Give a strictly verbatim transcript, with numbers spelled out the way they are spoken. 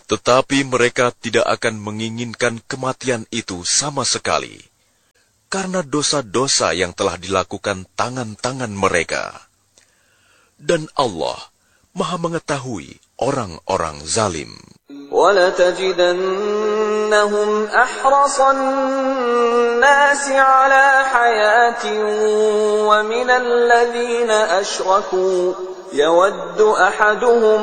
Tetapi mereka tidak akan menginginkan kematian itu sama sekali, karena dosa-dosa yang telah dilakukan tangan-tangan mereka. Dan Allah Maha mengetahui orang-orang zalim. وَلَتَجِدَنَّهُمْ أَحْرَصَ النَّاسِ عَلَى حَيَاةٍ وَمِنَ الَّذِينَ أَشْرَكُوا يَوَدُّ أَحَدُهُمْ